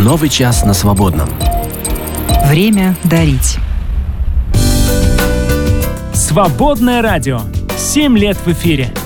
Новый час на свободном. Время дарить. Свободное радио. 7 лет в эфире.